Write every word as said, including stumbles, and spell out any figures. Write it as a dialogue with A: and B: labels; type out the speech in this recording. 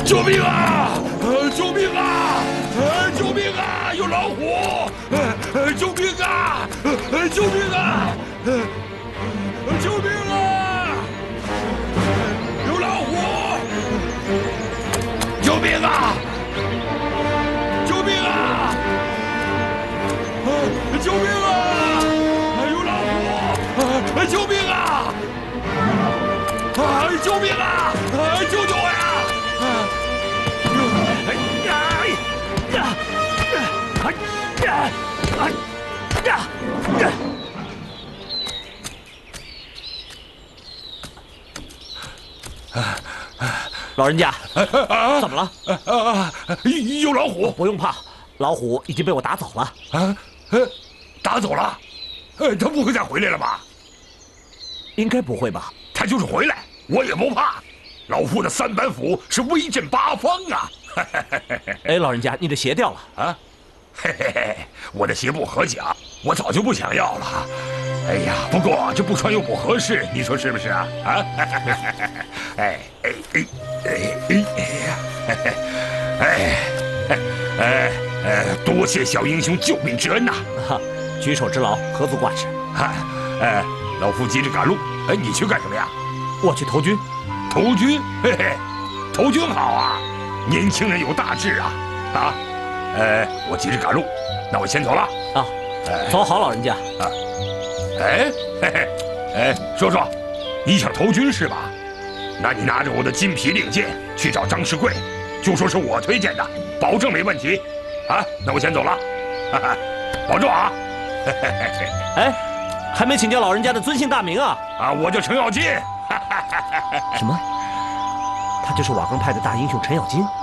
A: 救命啊！救命啊！救命啊！有老虎！救命啊！救命啊！救命啊！有老虎！救命啊！救命啊！救命啊！有老虎！救命啊！救命啊！救救我呀！
B: 老人家，怎么了？
A: 啊，有老虎！
B: 不用怕，老虎已经被我打走了。
A: 啊，打走了？呃，他不会再回来了吧？
B: 应该不会吧？
A: 他就是回来，我也不怕。老夫的三板斧是威震八方啊！
B: 哎，老人家，你的鞋掉了
A: 啊！嘿嘿嘿，我的鞋不合脚，我早就不想要了。哎呀，不过这不穿又不合适，你说是不是啊？啊！哎哎哎哎哎哎呀！哎哎哎，多谢小英雄救命之恩呐！
B: 哈，举手之劳，何足挂齿。
A: 哈，哎，老夫急着赶路，哎，你去干什么呀？
B: 我去投军。
A: 投军？嘿嘿，投军好啊！年轻人有大志啊！啊！ 呃，我急着赶路，那我先走了
B: 啊。走好，老人家
A: 啊。哎，嘿嘿，哎，说说，你想投军是吧？那你拿着我的金皮令箭去找张世贵，就说是我推荐的，保证没问题。啊，那我先走了，哈哈，保重啊。
B: 哎，还没请教老人家的尊姓大名啊？
A: 啊，我叫程咬金。
B: 什么？他就是瓦岗派的大英雄程咬金？